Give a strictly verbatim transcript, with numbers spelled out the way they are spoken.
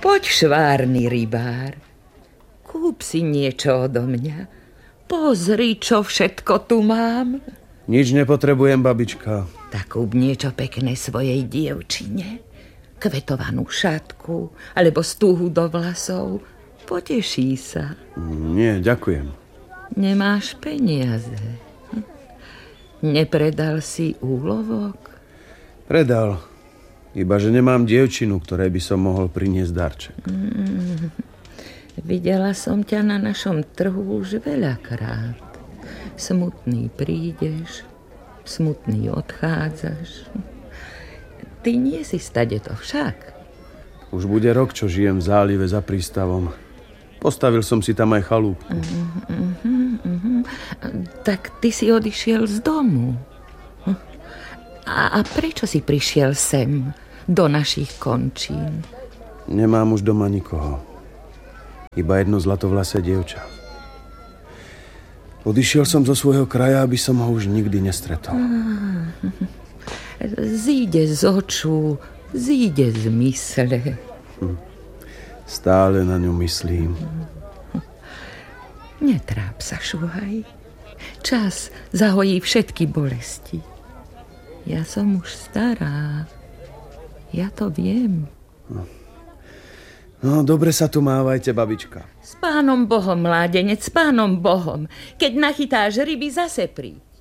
Poď, švárny rybár, kúp si niečo odo mňa. Pozri, čo všetko tu mám. Nič nepotrebujem, babička. Tak kúp niečo pekné svojej dievčine. Kvetovanú šatku, alebo stúhu do vlasov. Poteší sa. Nie, ďakujem. Nemáš peniaze. Nepredal si úlovok? Predal. Iba, že nemám dievčinu, ktorej by som mohol priniesť darček. Mm, videla som ťa na našom trhu už veľakrát. Smutný prídeš, smutný odchádzaš. Ty nie si stade to však. Už bude rok, čo žijem v zálive za prístavom. Postavil som si tam aj chalúbku. Uh-huh, uh-huh, uh-huh. Tak ty si odišiel z domu. A, a prečo si prišiel sem, do našich končín? Nemám už doma nikoho. Iba jedno zlatovlasé dievča. Odišiel som zo svojho kraja, aby som ho už nikdy nestretol. Zíde z očú, zíde z mysle. Hm. Stále na ňu myslím. Netráp sa, Šuhaj. Čas zahojí všetky bolesti. Ja som už stará. Ja to viem. No, no dobre sa tu mávajte, babička. S pánom Bohom, mládenec, s pánom Bohom. Keď nachytáš ryby, zase príď.